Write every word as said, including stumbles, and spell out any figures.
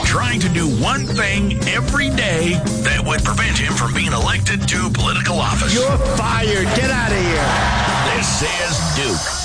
trying to do one thing every day that would prevent him from being elected to political office. You're fired. Get out of here. This is Duke